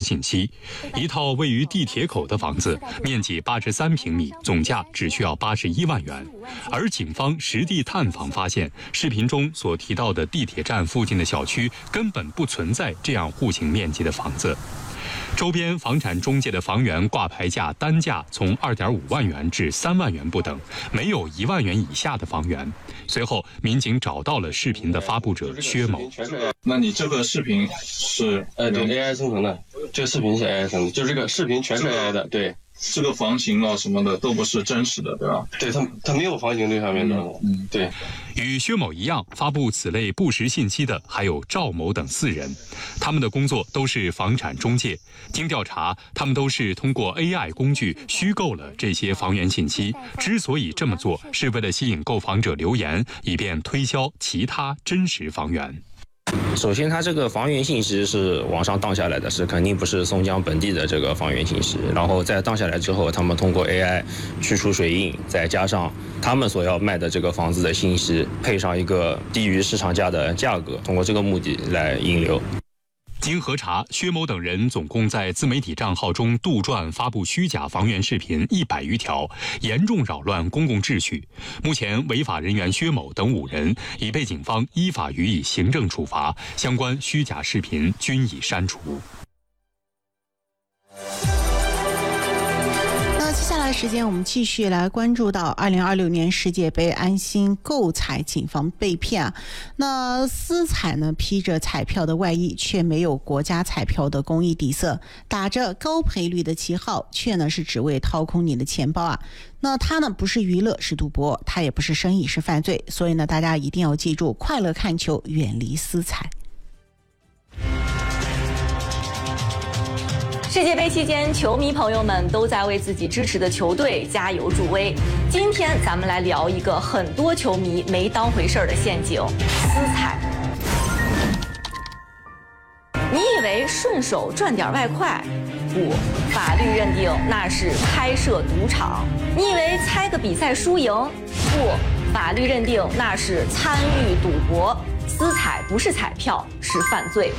信息。一套位于地铁口的房子，面积83平米，总价只需要81万元。而警方实地探访发现，视频中所提到的地铁站附近的小区根本不存在这样户型面积的房子。周边房产中介的房源挂牌价单价从2.5万元至3万元不等，没有1万元以下的房源。随后，民警找到了视频的发布者薛某。 那你这个视频是对 AI 生成的，这个视频是 AI 生成，就这个视频全是 AI 的，对。 这个房型啊什么的都不是真实的，对吧？ 对，它没有房型这上面的。对。 与薛某一样，发布此类不实信息的还有赵某等4人，他们的工作都是房产中介。经调查，他们都是通过 AI 工具虚构了这些房源信息。之所以这么做，是为了吸引购房者留言，以便推销其他真实房源。 首先，它这个房源信息是网上荡下来的，是肯定不是松江本地的这个房源信息。然后在荡下来之后，他们通过 AI 去除水印，再加上他们所要卖的这个房子的信息，配上一个低于市场价的价格，通过这个目的来引流。 经核查，薛某等人总共在自媒体账号中杜撰发布虚假房源视频100余条，严重扰乱公共秩序。目前，违法人员薛某等5人已被警方依法予以行政处罚，相关虚假视频均已删除。 接下来时间我们继续来关注到2026年世界杯安心购彩谨防被骗啊。那私彩呢披着彩票的外衣，却没有国家彩票的公益底色，打着高赔率的旗号，却呢是只为掏空你的钱包啊。那它呢不是娱乐，是赌博，它也不是生意，是犯罪。所以呢大家一定要记住，快乐看球，远离私彩。 世界杯期间，球迷朋友们都在为自己支持的球队加油助威。今天咱们来聊一个很多球迷没当回事儿的陷阱——私彩。你以为顺手赚点外快？不，法律认定那是开设赌场。你以为猜个比赛输赢？不，法律认定那是参与赌博。私彩不是彩票，是犯罪。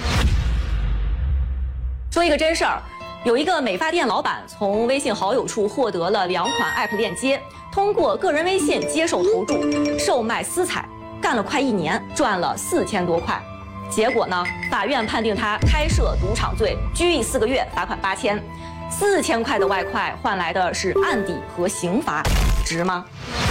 说一个真事儿。有一个美发店老板从微信好友处获得了2款 App 链接，通过个人微信接受投注，售卖私彩，干了快1年，赚了4000多块。结果呢，法院判定他开设赌场罪，拘役4个月，罚款8000，4000块的外快换来的是案底和刑罚，值吗？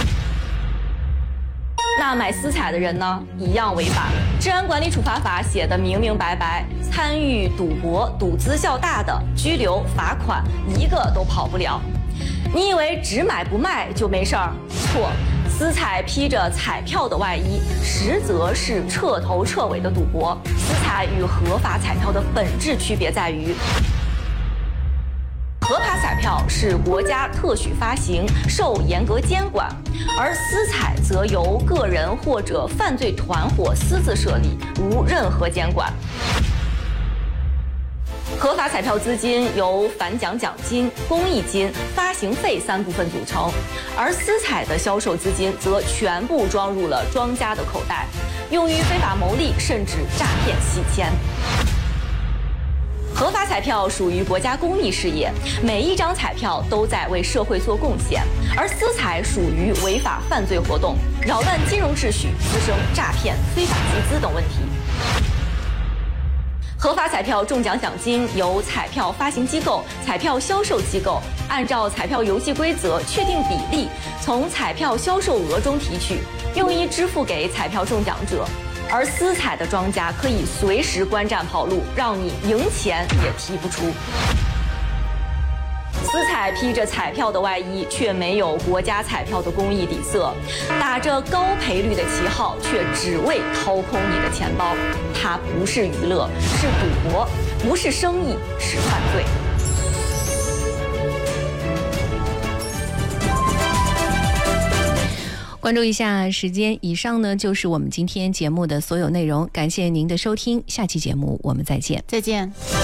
那买私彩的人呢，一样违法。治安管理处罚法写的明明白白，参与赌博、赌资较大的，拘留、罚款，一个都跑不了。你以为只买不卖就没事儿？错，私彩披着彩票的外衣，实则是彻头彻尾的赌博。私彩与合法彩票的本质区别在于，合法彩票是国家特许发行，受严格监管，而私彩则由个人或者犯罪团伙私自设立，无任何监管。合法彩票资金由返奖奖金、公益金、发行费3部分组成，而私彩的销售资金则全部装入了庄家的口袋，用于非法牟利，甚至诈骗洗钱。合法彩票属于国家公益事业，每一张彩票都在为社会做贡献，而私彩属于违法犯罪活动，扰乱金融秩序，滋生诈骗、非法集资等问题。合法彩票中奖奖金由彩票发行机构、彩票销售机构按照彩票游戏规则确定比例，从彩票销售额中提取，用于支付给彩票中奖者。而私彩的庄家可以随时观战跑路，让你赢钱也提不出。私彩披着彩票的外衣，却没有国家彩票的公益底色，打着高赔率的旗号，却只为掏空你的钱包。它不是娱乐，是赌博；不是生意，是犯罪。 关注一下时间，以上呢就是我们今天节目的所有内容，感谢您的收听，下期节目我们再见。 再见。